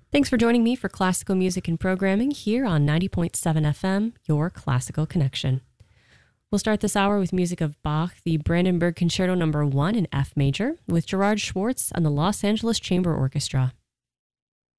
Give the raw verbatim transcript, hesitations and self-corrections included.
Thanks for joining me for classical music and programming here on ninety point seven F M, your classical connection. We'll start this hour with music of Bach, the Brandenburg Concerto number one in F major, with Gerard Schwartz and the Los Angeles Chamber Orchestra.